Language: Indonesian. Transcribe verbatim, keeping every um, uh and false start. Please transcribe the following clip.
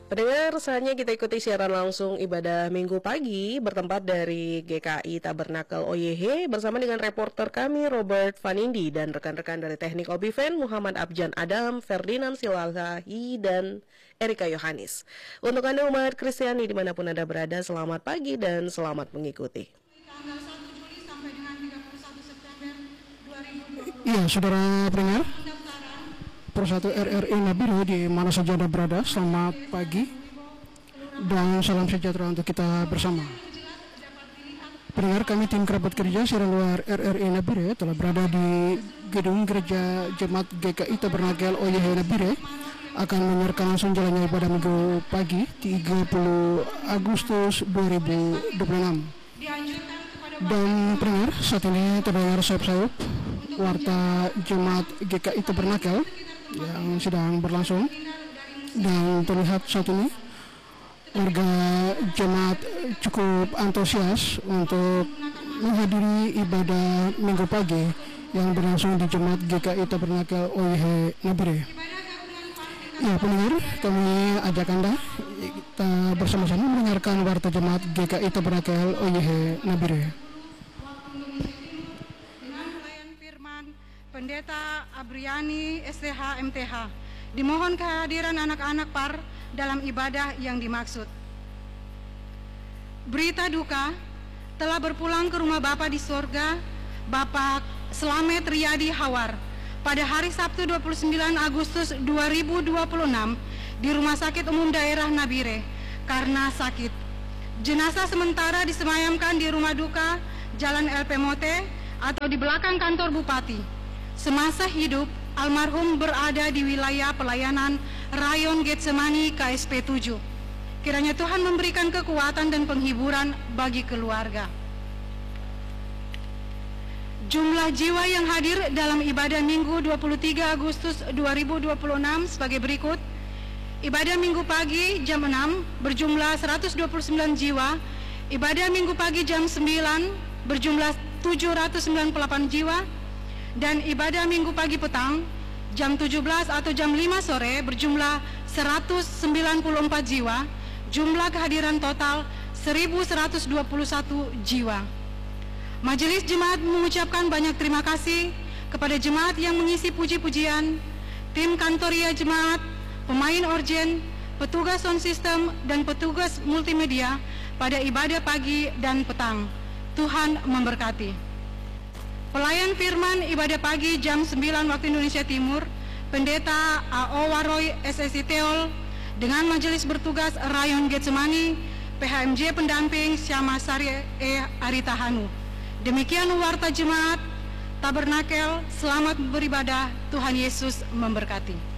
Pendengar, saatnya kita ikuti siaran langsung ibadah minggu pagi bertempat dari G K I Tabernakel O Y H bersama dengan reporter kami Robert Vanindi dan rekan-rekan dari teknik Obiven Muhammad Abjan Adam, Ferdinand Silalahi, dan Erika Yohanis. Untuk Anda umat Kristiani dimanapun Anda berada, selamat pagi dan selamat mengikuti. Tanggal satu Juli sampai dengan tiga puluh satu September dua ribu dua puluh. Iya, saudara pendengar, Persatu R R I Nabire di mana saja Anda berada, selamat pagi dan salam sejahtera untuk kita bersama. Pendengar, kami tim kerabat kerja siaran luar R R I Nabire telah berada di gedung gereja Jemaat G K I Tabernakel O Y H Nabire akan menyiarkan langsung jalannya ibadah minggu pagi tiga puluh Agustus dua ribu dua puluh enam. Dan pendengar, saat ini terdengar sayup-sayup warta Jemaat G K I Tabernakel yang sedang berlangsung, dan terlihat saat ini warga jemaat cukup antusias untuk menghadiri ibadah minggu pagi yang berlangsung di Jemaat G K I Tabernakel O Y H Nabire. Ya pendengar, kami ajak Anda kita bersama-sama mendengarkan warta jemaat G K I Tabernakel O Y H Nabire. Pendeta Abriani S T H M T H, dimohon kehadiran anak-anak par dalam ibadah yang dimaksud. Berita duka, telah berpulang ke rumah Bapa di surga, Bapak Slamet Riyadi Hawar, pada hari Sabtu dua puluh sembilan Agustus dua ribu dua puluh enam di Rumah Sakit Umum Daerah Nabire karena sakit. Jenazah sementara disemayamkan di rumah duka Jalan L P Mote atau di belakang kantor Bupati. Semasa hidup, almarhum berada di wilayah pelayanan Rayon Getsemani K S P tujuh. Kiranya Tuhan memberikan kekuatan dan penghiburan bagi keluarga. Jumlah jiwa yang hadir dalam ibadah Minggu dua puluh tiga Agustus dua ribu dua puluh enam sebagai berikut. Ibadah Minggu pagi jam enam berjumlah seratus dua puluh sembilan jiwa. Ibadah Minggu pagi jam sembilan berjumlah tujuh ratus sembilan puluh delapan jiwa. Dan ibadah Minggu pagi petang jam tujuh belas atau jam lima sore berjumlah seratus sembilan puluh empat jiwa. Jumlah kehadiran total seribu seratus dua puluh satu jiwa. Majelis Jemaat mengucapkan banyak terima kasih kepada jemaat yang mengisi puji-pujian, tim kantoria jemaat, pemain orgen, petugas sound system, dan petugas multimedia pada ibadah pagi dan petang. Tuhan memberkati. Pelayan firman ibadah pagi jam sembilan waktu Indonesia Timur, Pendeta A O Waroy S S I Teol dengan majelis bertugas Rayon Getsemani, P H M J pendamping Syama Sari E Aritahanu. Demikian warta jemaat Tabernakel, selamat beribadah, Tuhan Yesus memberkati.